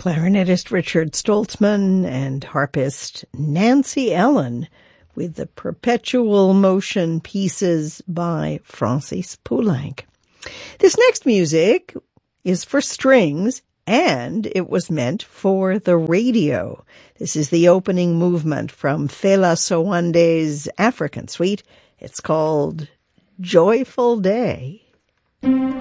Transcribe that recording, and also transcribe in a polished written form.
clarinetist Richard Stoltzman and harpist Nancy Ellen with the Perpetual Motion Pieces by Francis Poulenc. This next music is for strings, and it was meant for the radio. This is the opening movement from Fela Sowande's African Suite. It's called Joyful Day.